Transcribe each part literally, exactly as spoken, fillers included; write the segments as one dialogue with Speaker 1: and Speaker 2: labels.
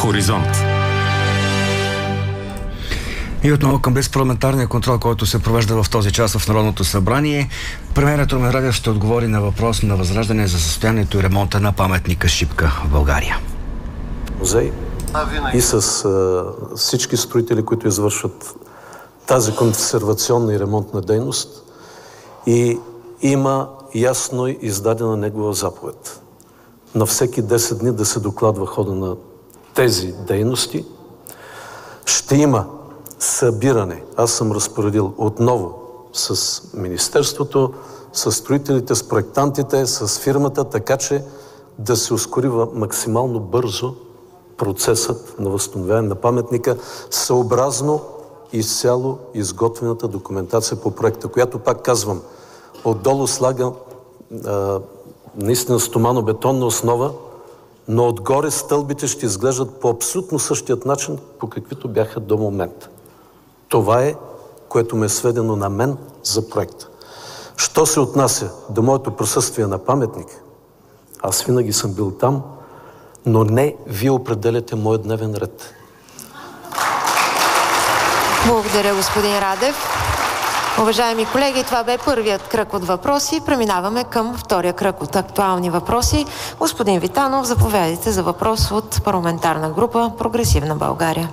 Speaker 1: Хоризонт.
Speaker 2: И отново към безпарламентарния контрол, който се провежда в този час в Народното събрание. Премиерът Румен Радев ще отговори на въпрос на Възраждане за състоянието и ремонта на паметника Шипка в България.
Speaker 3: Музей и с а, всички строители, които извършват тази консервационна и ремонтна дейност, и има ясно издадена негова заповед. На всеки десет дни да се докладва хода на тези дейности. Ще има събиране. Аз съм разпоредил отново с Министерството, с строителите, с проектантите, с фирмата, така че да се ускори максимално бързо процесът на възстановяване на паметника, съобразно изцяло изготвената документация по проекта, която, пак казвам, отдолу слага а, наистина стомано-бетонна основа, но отгоре стълбите ще изглеждат по абсолютно същият начин, по каквито бяха до момента. Това е, което ме е сведено на мен за проекта. Що се отнася до моето присъствие на паметник, аз винаги съм бил там, но не вие определяте моят дневен ред.
Speaker 4: Благодаря, господин Радев. Уважаеми колеги, това бе първият кръг от въпроси. Преминаваме към втория кръг от актуални въпроси. Господин Витанов, заповядайте за въпрос от парламентарна група Прогресивна България.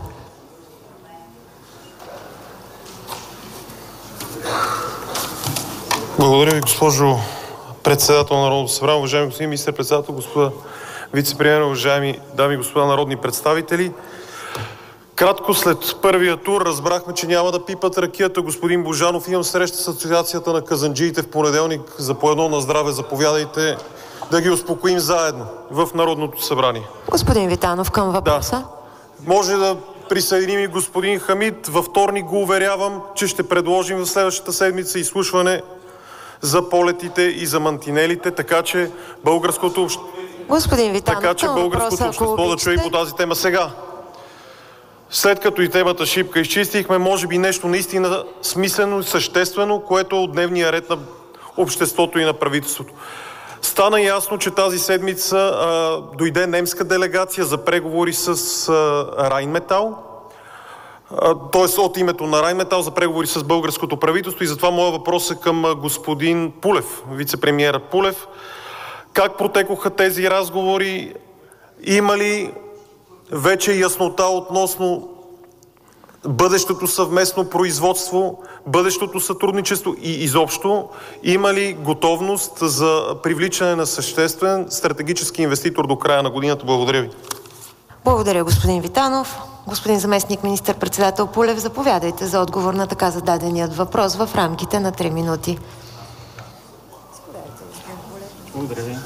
Speaker 5: Благодаря ви, госпожо председател на Народното събрание, уважаеми господин министър-председател, господа вице-премиери, уважаеми дами и господа народни представители. Кратко след първия тур разбрахме, че няма да пипат ракията. Господин Божанов, имам среща с Асоциацията на казанджиите в понеделник за по едно на здраве. Заповядайте да ги успокоим заедно в Народното събрание.
Speaker 4: Господин Витанов, към въпроса.
Speaker 5: Да. Може да присъединим и господин Хамид. Във вторник го уверявам, че ще предложим в следващата седмица изслушване за полетите и за мантинелите, така че българското общество...
Speaker 4: Господин Витанов,
Speaker 5: така че българското общество да чуе по тази тема сега. След като и темата Шипка изчистихме, може би нещо наистина смислено и съществено, което е от дневния ред на обществото и на правителството. Стана ясно, че тази седмица а, дойде немска делегация за преговори с а, Райнметал, т.е. от името на Райнметал за преговори с българското правителство, и затова моят въпрос е към господин Пулев, вице-премиера Пулев. Как протекоха тези разговори? Има ли вече яснота относно бъдещото съвместно производство, бъдещото сътрудничество и изобщо има ли готовност за привличане на съществен стратегически инвеститор до края на годината? Благодаря ви.
Speaker 4: Благодаря, господин Витанов. Господин заместник министър-председател Пулев, заповядайте за отговор на така зададеният въпрос в рамките на три минути.
Speaker 6: Благодаря ви.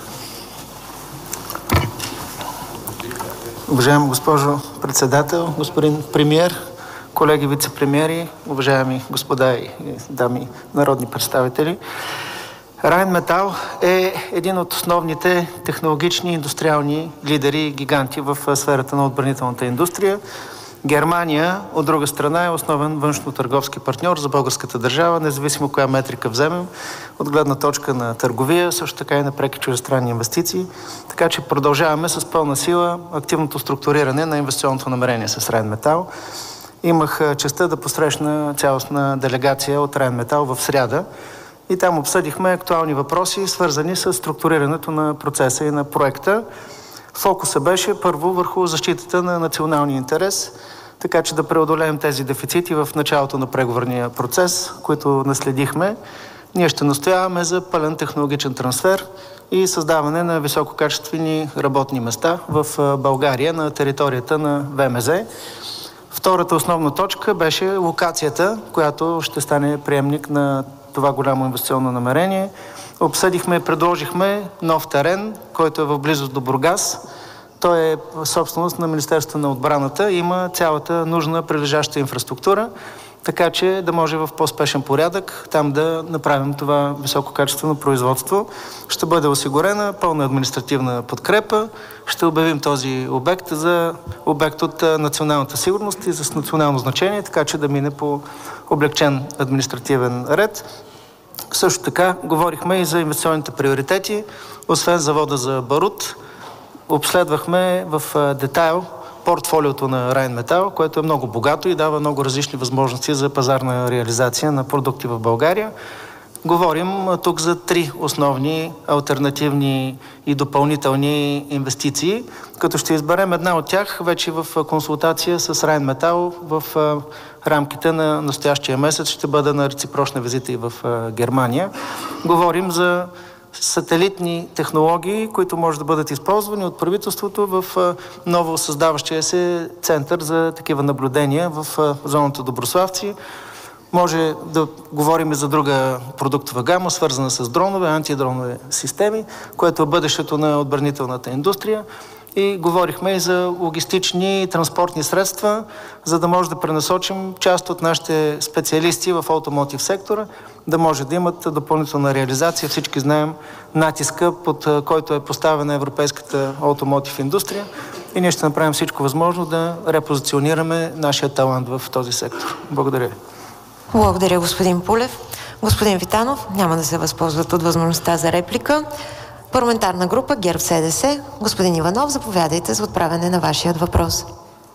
Speaker 6: Уважаема госпожо председател, господин премиер, колеги вице-премиери, уважаеми господа и дами народни представители, Райнметал е един от основните технологични и индустриални лидери и гиганти в сферата на отбранителната индустрия. Германия, от друга страна, е основен външно-търговски партньор за българската държава, независимо коя метрика вземем, от гледна точка на търговия, също така и на преки чуждестранни инвестиции. Така че продължаваме с пълна сила активното структуриране на инвестиционното намерение с Райнметал. Имах честта да посрещна цялостна делегация от Райнметал в сряда и там обсъдихме актуални въпроси, свързани с структурирането на процеса и на проекта. Фокуса беше първо върху защитата на националния интерес, така че да преодолеем тези дефицити в началото на преговорния процес, които наследихме. Ние ще настояваме за пълен технологичен трансфер и създаване на висококачествени работни места в България на територията на ВМЗ. Втората основна точка беше локацията, която ще стане приемник на това голямо инвестиционно намерение. Обсъдихме и предложихме нов терен, който е в близост до Бургас. Той е собственост на Министерството на отбраната. Има цялата нужна прилежаща инфраструктура, така че да може в по-спешен порядък там да направим това висококачествено производство. Ще бъде осигурена пълна административна подкрепа. Ще обявим този обект за обект от националната сигурност и с национално значение, така че да мине по облекчен административен ред. Също така говорихме и за инвестиционните приоритети. Освен завода за барут, обследвахме в детайл портфолиото на Райнметал, което е много богато и дава много различни възможности за пазарна реализация на продукти в България. Говорим тук за три основни алтернативни и допълнителни инвестиции, като ще изберем една от тях вече в консултация с Райнметал в рамките на настоящия месец. Ще бъде на реципрочна визита и в Германия. Говорим за сателитни технологии, които може да бъдат използвани от правителството в ново създаващия се център за такива наблюдения в зоната Доброславци. Може да говорим и за друга продуктова гама, свързана с дронове, антидронови системи, което е бъдещето на отбранителната индустрия. И говорихме и за логистични и транспортни средства, за да може да пренасочим част от нашите специалисти в автомотив сектора, да може да имат допълнителна реализация. Всички знаем натиска, под който е поставена европейската автомотив индустрия, и ние ще направим всичко възможно да репозиционираме нашия талант в този сектор. Благодаря ви.
Speaker 4: Благодаря, господин Пулев. Господин Витанов, няма да се възползват от възможността за реплика. Парламентарна група ГЕРБ-СДС. Господин Иванов, заповядайте за отправяне на вашият въпрос.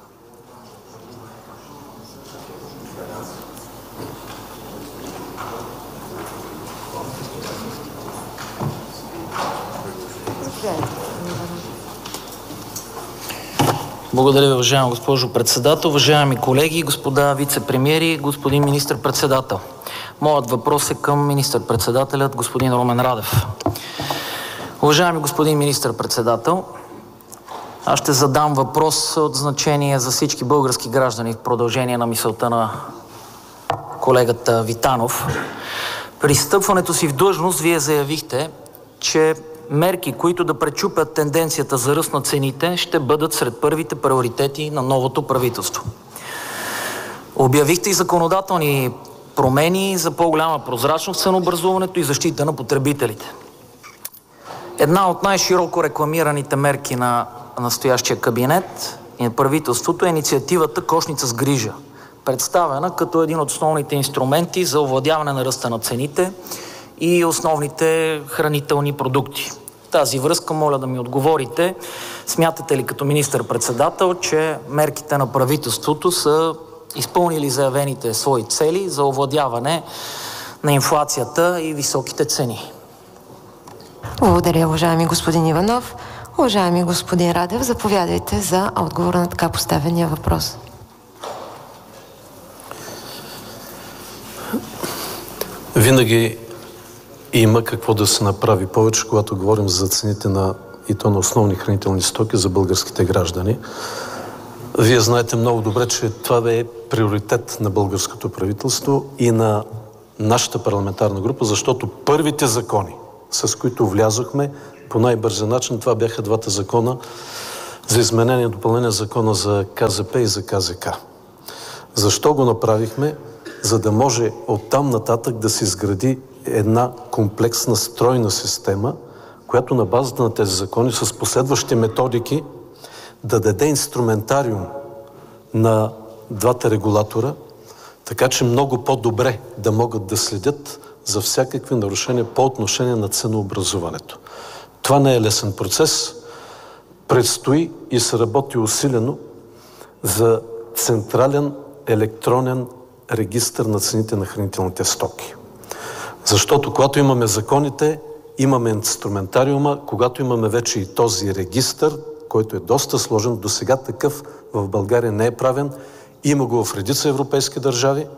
Speaker 1: Благодаря ви, уважаема госпожо председател, уважаеми колеги, господа вице-премиери, господин министър-председател. Моят въпрос е към министър-председателят господин Румен Радев. Уважаеми господин министър-председател, аз ще задам въпрос от значение за всички български граждани в продължение на мисълта на колегата Витанов. При встъпването си в длъжност вие заявихте, че мерки, които да пречупят тенденцията за ръст на цените, ще бъдат сред първите приоритети на новото правителство. Обявихте и законодателни промени за по-голяма прозрачност в ценообразуването и защита на потребителите. Една от най-широко рекламираните мерки на настоящия кабинет и на правителството е инициативата "Кошница с грижа", представена като един от основните инструменти за овладяване на ръста на цените и основните хранителни продукти. В тази връзка моля да ми отговорите, смятате ли като министър-председател, че мерките на правителството са изпълнили заявените свои цели за овладяване на инфлацията и високите цени?
Speaker 4: Благодаря, уважаеми господин Иванов. Уважаеми господин Радев, заповядайте за отговор на така поставения въпрос.
Speaker 3: Винаги има какво да се направи повече, когато говорим за цените на и то на основни хранителни стоки за българските граждани. Вие знаете много добре, че това е приоритет на българското правителство и на нашата парламентарна група, защото първите закони, с които влязохме по най-бързия начин, това бяха двата закона за изменение и допълнение на закона за Ка Зе Пе и за Ка Зе Ка. Защо го направихме? За да може оттам нататък да се изгради една комплексна стройна система, която на базата на тези закони с последващи методики да даде инструментариум на двата регулатора, така че много по-добре да могат да следят за всякакви нарушения по отношение на ценообразуването. Това не е лесен процес. Предстои и се работи усилено за централен електронен регистър на цените на хранителните стоки. Защото когато имаме законите, имаме инструментариума, когато имаме вече и този регистър, който е доста сложен, досега такъв в България не е правен, има го в редица европейски държави,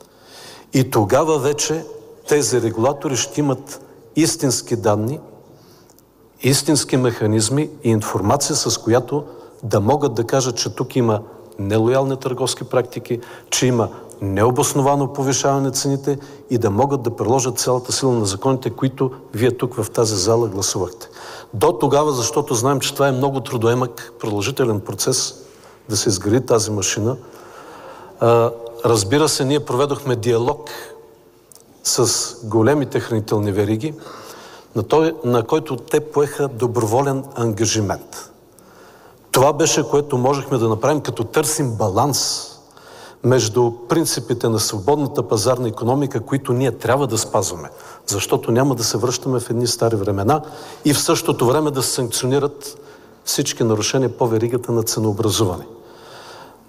Speaker 3: и тогава вече тези регулатори ще имат истински данни, истински механизми и информация, с която да могат да кажат, че тук има нелоялни търговски практики, че има необосновано повишаване на цените и да могат да приложат цялата сила на законите, които вие тук в тази зала гласувахте. До тогава, защото знаем, че това е много трудоемък, продължителен процес да се изгради тази машина. Разбира се, ние проведохме диалог с големите хранителни вериги, на, той, на който те поеха доброволен ангажимент. Това беше, което можехме да направим, като търсим баланс между принципите на свободната пазарна икономика, които ние трябва да спазваме, защото няма да се връщаме в едни стари времена, и в същото време да се санкционират всички нарушения по веригата на ценообразуване.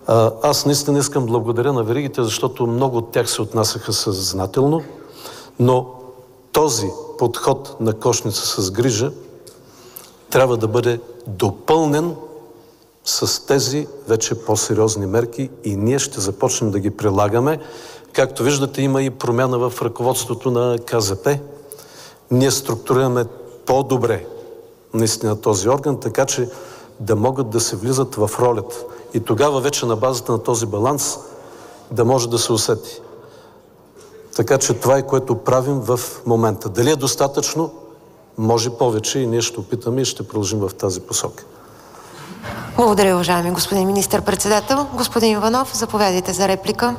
Speaker 3: А, аз наистина искам да благодаря на веригите, защото много от тях се отнасяха съзнателно, но този подход на кошница с грижа трябва да бъде допълнен с тези вече по-сериозни мерки и ние ще започнем да ги прилагаме. Както виждате, има и промяна в ръководството на Ка Зе Пе. Ние структурираме по-добре наистина този орган, така че да могат да се влизат в ролята. И тогава вече на базата на този баланс да може да се усети. Така че това е което правим в момента. Дали е достатъчно? Може повече и ние ще опитаме и ще продължим в тази посока.
Speaker 4: Благодаря, уважаеми господин министър-председател. Господин Иванов, заповядайте за реплика.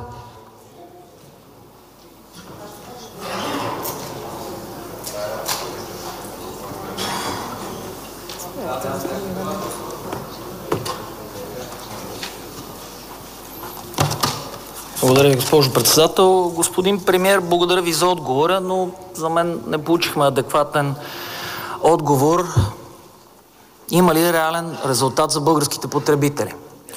Speaker 1: Благодаря ви, госпожо председател. Господин премиер, благодаря ви за отговора, но за мен не получихме адекватен отговор. Има ли реален резултат за българските потребители?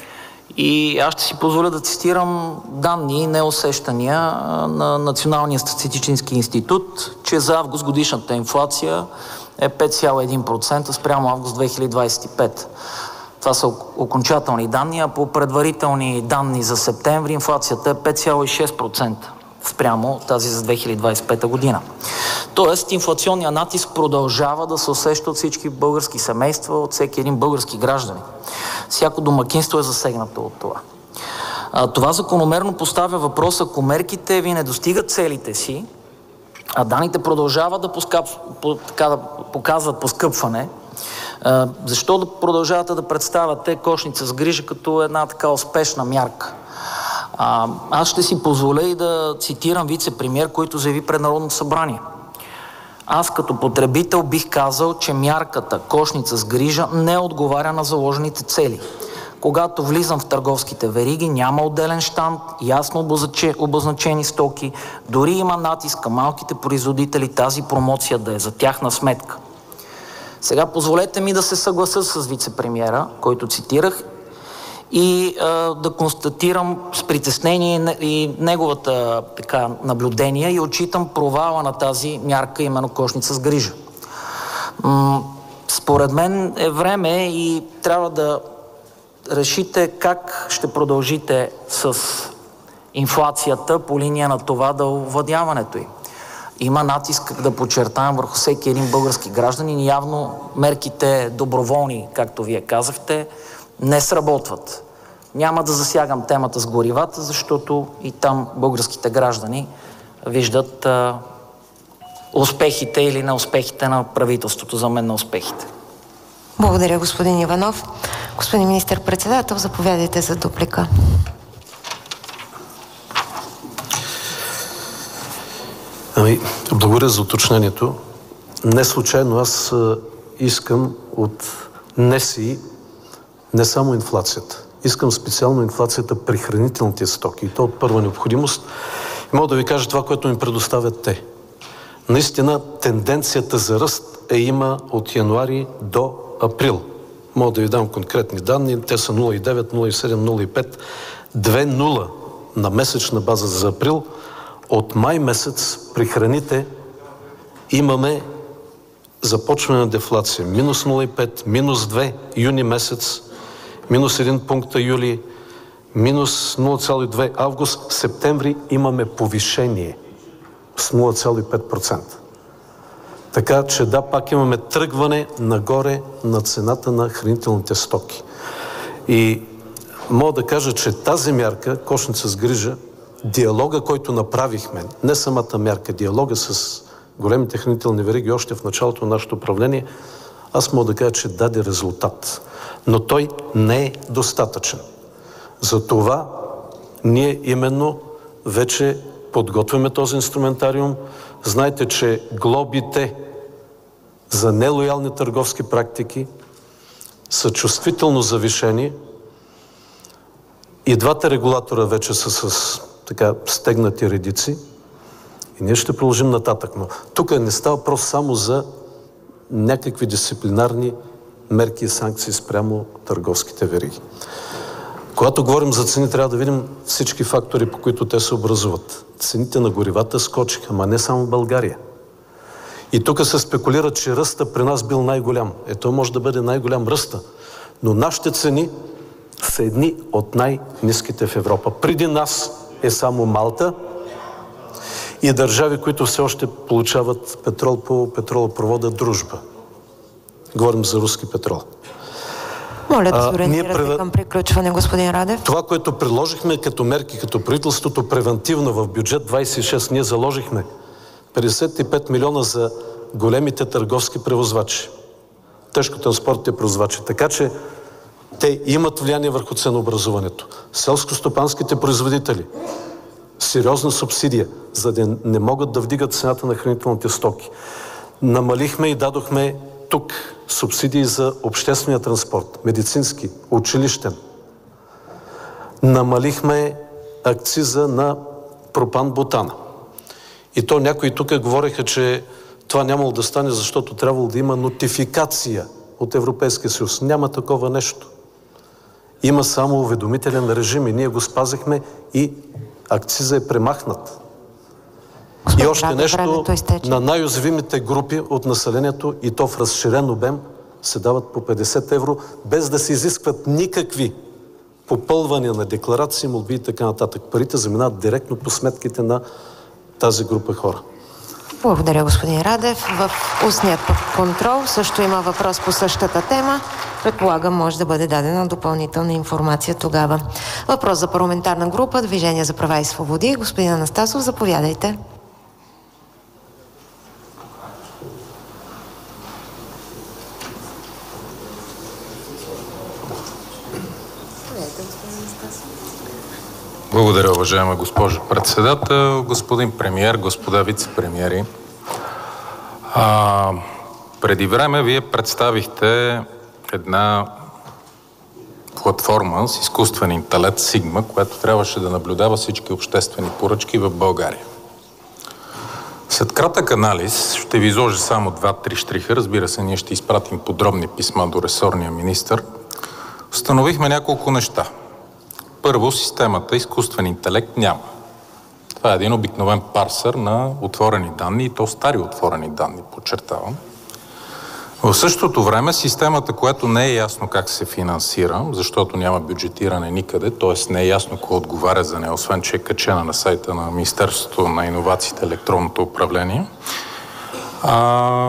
Speaker 1: И аз ще си позволя да цитирам данни, не усещания на Националния статистически институт, че за август годишната инфлация е пет цяло един процента спрямо август две хиляди двадесет и пета. Това са окончателни данни, а по предварителни данни за септември инфлацията е пет цяло и шест процента спрямо тази за две хиляди двадесет и пета година. Тоест, инфлационният натиск продължава да се усеща от всички български семейства, от всеки един български гражданин. Всяко домакинство е засегнато от това. А, това закономерно поставя въпрос, ако мерките ви не достигат целите си, а данните продължават да, поскъп, по, така, да показват поскъпване, а, защо да продължавате да представяте кошница с грижа като една така успешна мярка? А, аз ще си позволя и да цитирам вице-премиер, който заяви пред Народното събрание. Аз като потребител бих казал, че мярката кошница с грижа не отговаря на заложените цели. Когато влизам в търговските вериги, няма отделен щанд, ясно обозначени стоки, дори има натиск към малките производители тази промоция да е за тяхна сметка. Сега позволете ми да се съглася с вице-премиера, който цитирах, и а, да констатирам с притеснение и неговата така, наблюдение и отчитам провала на тази мярка, именно кошница с грижа. М- според мен е време и трябва да решите как ще продължите с инфлацията по линия на това да овладяването й. Има натиск, да подчертаем, върху всеки един български гражданин и явно мерките доброволни, както вие казахте, не сработват. Няма да засягам темата с горивата, защото и там българските граждани виждат а, успехите или неуспехите на правителството, за мен на успехите.
Speaker 4: Благодаря, господин Иванов. Господин министър-председател, заповядайте за дуплика.
Speaker 3: Ами, благодаря за уточнението. Не случайно аз искам от НСИ не само инфлацията. Искам специално инфлацията при хранителните стоки. И то от първа необходимост. И мога да ви кажа това, което ми предоставят те. Наистина тенденцията за ръст е има от януари до април. Мога да ви дам конкретни данни. Те са нула цяло и девет, нула цяло и седем, нула цяло и пет, две цяло нула на месечна база за април. От май месец при храните имаме започване на дефлация. Минус нула цяло и пет, минус две юни месец, минус един пункта юли, минус нула цяло и две август, септември имаме повишение с нула цяло и пет процента. Така че да, пак имаме тръгване нагоре на цената на хранителните стоки. И мога да кажа, че тази мярка, кошница с грижа, диалога, който направихме, не самата мярка, диалога с големите хранителни вериги още в началото на нашето управление, аз мога да кажа, че даде резултат. Но той не е достатъчен. Затова ние именно вече подготвяме този инструментариум. Знаете, че глобите за нелоялни търговски практики са чувствително завишени. И двата регулатора вече са с така стегнати редици и ние ще продължим нататък. Но тук не става въпрос само за някакви дисциплинарни мерки и санкции спрямо търговските вериги. Когато говорим за цени, трябва да видим всички фактори, по които те се образуват. Цените на горивата скочиха, ама не само в България. И тук се спекулира, че ръста при нас бил най-голям. Ето може да бъде най-голям ръста, но нашите цени са едни от най-ниските в Европа. Преди нас е само Малта и държави, които все още получават петрол по петролопровода Дружба. Говорим за руски петрол.
Speaker 4: Моля да се ориентирате прев... към приключване, господин Радев.
Speaker 3: Това, което предложихме като мерки, като правителството превентивно в бюджет двайсет и шест, ние заложихме петдесет и пет милиона за големите търговски превозвачи, тежкотранспортните превозвачи. Така че те имат влияние върху ценообразуването. Селскостопанските производители, сериозна субсидия, за да не могат да вдигат цената на хранителните стоки. Намалихме и дадохме тук субсидии за обществения транспорт, медицински, училищен. Намалихме акциза на пропан-бутана. И то някои тук говореха, че това нямало да стане, защото трябвало да има нотификация от Европейския съюз. Няма такова нещо. Има само уведомителен режим и ние го спазихме и акциза е премахнат. И още нещо, на най-уязвимите групи от населението, и то в разширен обем, се дават по петдесет евро, без да се изискват никакви попълвания на декларации, молби и така нататък. Парите заминават директно по сметките на тази група хора.
Speaker 4: Благодаря, господин Радев. В устният контрол също има въпрос по същата тема. Предполагам, може да бъде дадена допълнителна информация тогава. Въпрос за парламентарна група Движение за права и свободи. Господин Анастасов, заповядайте.
Speaker 7: Благодаря, уважаема госпожо председател, господин премиер, господа вице-премиери. А, преди време вие представихте една платформа с изкуствен интелект Sigma, която трябваше да наблюдава всички обществени поръчки в България. След кратък анализ ще ви изложа само два-три щриха. Разбира се, ние ще изпратим подробни писма до ресорния министър. Установихме няколко неща. Първо, системата изкуствен интелект няма. Това е един обикновен парсър на отворени данни, и то стари отворени данни, подчертавам. В същото време системата, която не е ясно как се финансира, защото няма бюджетиране никъде, т.е. не е ясно кой отговаря за нея, освен че е качена на сайта на Министерството на иновациите и електронното управление, а,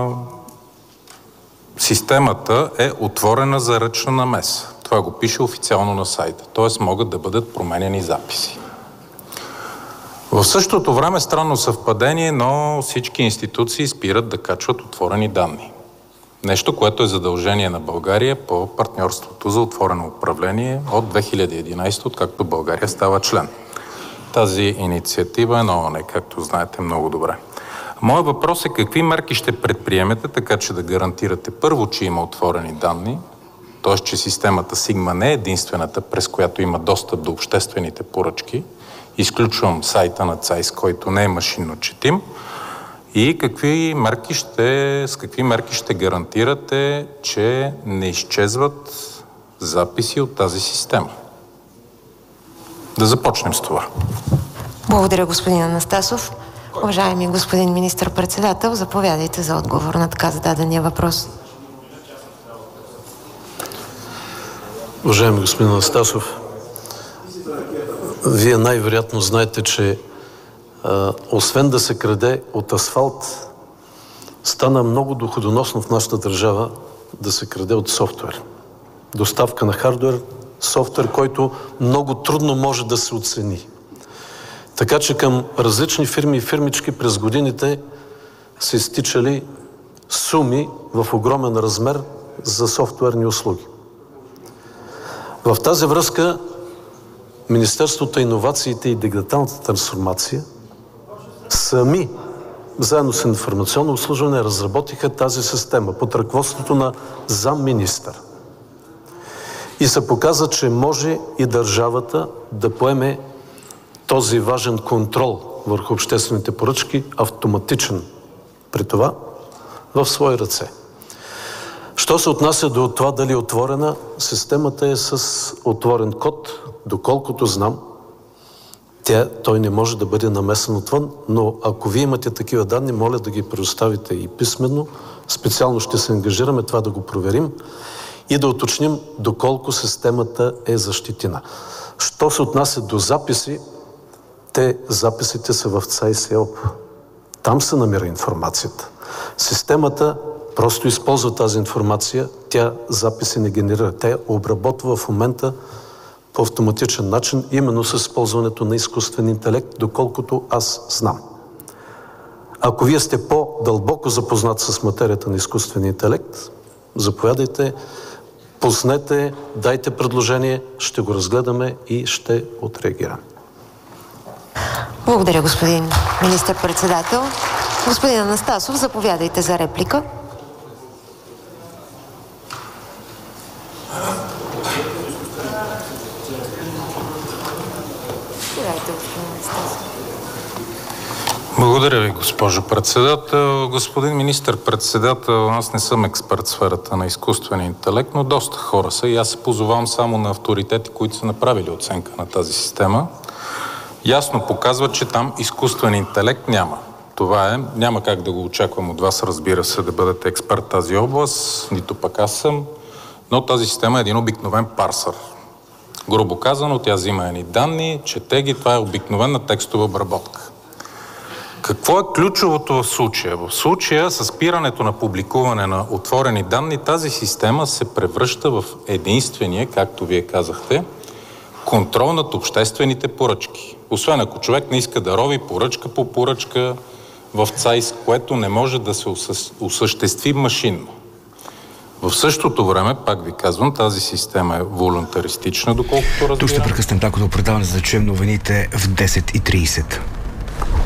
Speaker 7: системата е отворена за ръчна намеса. Това го пише официално на сайта, т.е. могат да бъдат променени записи. В същото време странно съвпадение, но всички институции спират да качват отворени данни. Нещо, което е задължение на България по партньорството за отворено управление от две хиляди и единайсета, откакто България става член. Тази инициатива е на ООН, както знаете много добре. Моят въпрос е какви мерки ще предприемете, така че да гарантирате първо, че има отворени данни, т.е. че системата Sigma не е единствената, през която има достъп до обществените поръчки. Изключвам сайта на ЦАИС, който не е машинно четим. И какви мерки ще, с какви мерки ще гарантирате, че не изчезват записи от тази система? Да започнем с това.
Speaker 4: Благодаря, господин Анастасов. Уважаеми господин министър-председател, заповядайте за отговор на така зададения въпрос.
Speaker 3: Уважаеми господин Анастасов, вие най-вероятно знаете, че а, освен да се краде от асфалт, стана много доходоносно в нашата държава да се краде от софтуер. Доставка на хардуер, софтуер, който много трудно може да се оцени. Така че към различни фирми и фирмички през годините са изтичали суми в огромен размер за софтуерни услуги. В тази връзка Министерството на иновациите и дигиталната трансформация сами, заедно с информационно обслужване, разработиха тази система под ръководството на замминистър. И се показа, че може и държавата да поеме този важен контрол върху обществените поръчки, автоматичен при това, в свои ръце. Що се отнася до това дали е отворена, системата е с отворен код, доколкото знам, тя, той не може да бъде намесен отвън, но ако вие имате такива данни, моля да ги предоставите и писменно. Специално ще се ангажираме това да го проверим и да уточним доколко системата е защитена. Що се отнася до записи, те записите са в ЦА и СЕОП. Там се намира информацията. Системата просто използва тази информация, тя записи не генерира. Тя обработва в момента по автоматичен начин, именно с използването на изкуствен интелект, доколкото аз знам. Ако вие сте по-дълбоко запознат с материята на изкуствения интелект, заповядайте, пуснете, дайте предложение, ще го разгледаме и ще отреагираме.
Speaker 4: Благодаря, господин министър-председател. Господин Анастасов, заповядайте за реплика.
Speaker 7: Благодаря ви, госпожо председател. Господин министър-председател, аз не съм експерт в сферата на изкуствения интелект, но доста хора са и аз се позовавам само на авторитети, които са направили оценка на тази система. Ясно показва, че там изкуствен интелект няма. Това е, няма как да го очаквам от вас, разбира се, да бъдете експерт в тази област, нито пък аз съм, но тази система е един обикновен парсър. Грубо казано, тя взима едни данни, чете ги, това е обикновена текстова обработка. Какво е ключовото в случая? В случая с спирането на публикуване на отворени данни, тази система се превръща в единствения, както вие казахте, контрол над обществените поръчки. Освен ако човек не иска да рови поръчка по поръчка в ЦАИС, което не може да се осъществи машинно. В същото време, пак ви казвам, тази система е волунтаристична, доколкото разбирам.
Speaker 2: Тук ще прекъснем такото предаване, за да чуем новините в десет и трийсет.